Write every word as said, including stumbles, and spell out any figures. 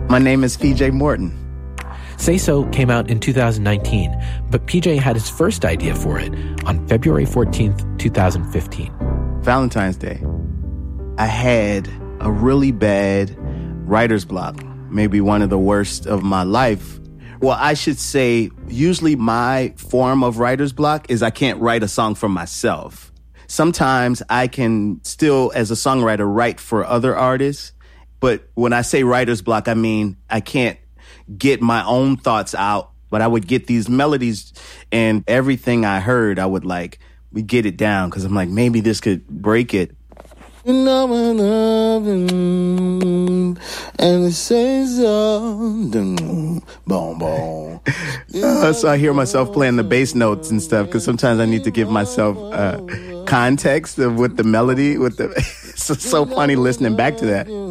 My name is P J Morton. Say So came out in two thousand nineteen, but P J had his first idea for it on February fourteenth, twenty fifteen. Valentine's Day. I had a really bad writer's block, maybe one of the worst of my life. Well, I should say, usually my form of writer's block is I can't write a song for myself. Sometimes I can still, as a songwriter, write for other artists. But when I say writer's block, I mean I can't get my own thoughts out. But I would get these melodies, and everything I heard, I would like get it down because I'm like, maybe this could break it. And it says so. Boom, boom. Uh, so I hear myself playing the bass notes and stuff because sometimes I need to give myself uh, context of with the melody. With the, it's so funny listening back to that.